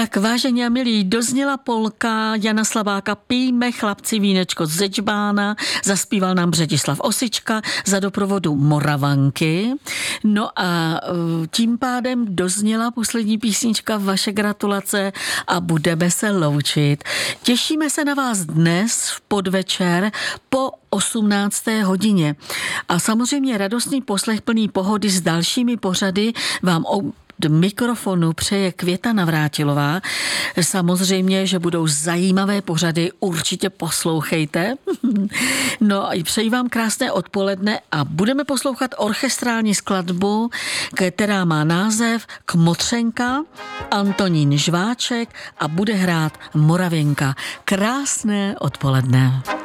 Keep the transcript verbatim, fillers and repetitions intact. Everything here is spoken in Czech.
Tak vážení a milí, dozněla polka Jana Slabáka Pijme chlapci vínečko z Zedžbána, zaspíval nám Břetislav Osička za doprovodu Moravanky. No a tím pádem dozněla poslední písnička, vaše gratulace a budeme se loučit. Těšíme se na vás dnes v podvečer po osmnácté hodině. A samozřejmě radostný poslech plný pohody s dalšími pořady vám od mikrofonu přeje Květa Navrátilová. Samozřejmě, že budou zajímavé pořady, určitě poslouchejte. No a přeji vám krásné odpoledne a budeme poslouchat orchestrální skladbu, která má název Kmotřenka, Antonín Žváček a bude hrát Moravěnka. Krásné odpoledne.